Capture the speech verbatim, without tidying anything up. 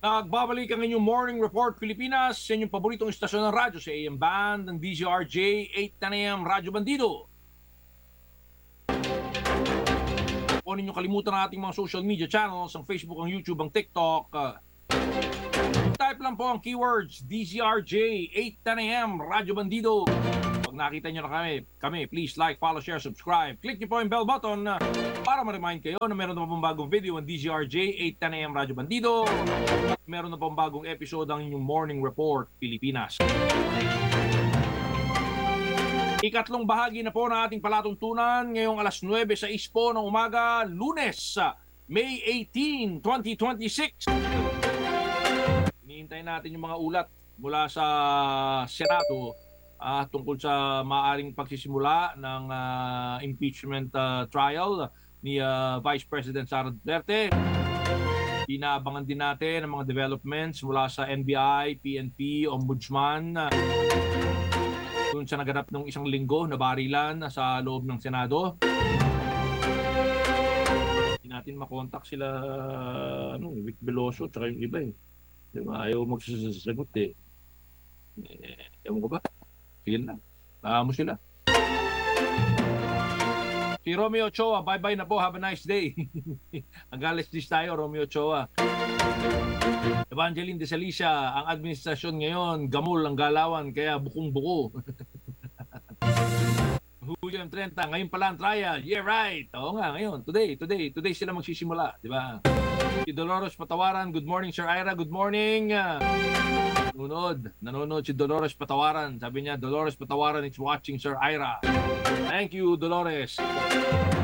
Nagbabalik ang inyong Morning Report Pilipinas sa inyong paboritong istasyon ng radyo sa A M Band ng D Z R J eight ten A M Radyo Bandido. Huwag ninyo kalimutan ang ating mga social media channels, ang Facebook, ang YouTube, ang TikTok. Uh, type lang po ang keywords D Z R J eight ten A M Radyo Bandido. Pag nakita nyo na kami, kami, please like, follow, share, subscribe. Click nyo po yung bell button uh, para ma-remind kayo na meron na pong bagong video ang D Z R J eight ten A M Radyo Bandido. At meron na pong bagong episode ang inyong Morning Report Pilipinas. Ikatlong bahagi na po ng ating palatuntunan ngayong alas nuwebe sa ispo ng umaga, Lunes, May eighteen, twenty twenty-six. Hinihintay natin yung mga ulat mula sa Senado uh, tungkol sa maaring pagsisimula ng uh, impeachment uh, trial ni uh, Vice President Sara Duterte. Inaabangan din natin ang mga developments mula sa N B I, P N P, Ombudsman. Uh, doon sa naganap ng isang linggo na barilan sa loob ng Senado. Hindi natin makontak sila, ano, Vic Veloso at yung iba eh. Diba? Ayaw magsasagot eh. eh. Ewan ko ba? Sige na. Baka mo sila. Si Romeo Ochoa, bye-bye na po. Have a nice day. Ang galis dis tayo, Romeo Ochoa. Evangeline de Salicia, ang administrasyon ngayon, gamol ang galawan, kaya bukong-buko. Julio M. Trenta, ngayon pala ang trial. Yeah, right. Oo nga, ngayon. Today, today. Today sila magsisimula. Di ba? Si Dolores Patawaran, good morning, Sir Ira. Good morning. Nanonood. Nanonood si Dolores Patawaran. Sabi niya, Dolores Patawaran is watching Sir Ira. Thank you, Dolores.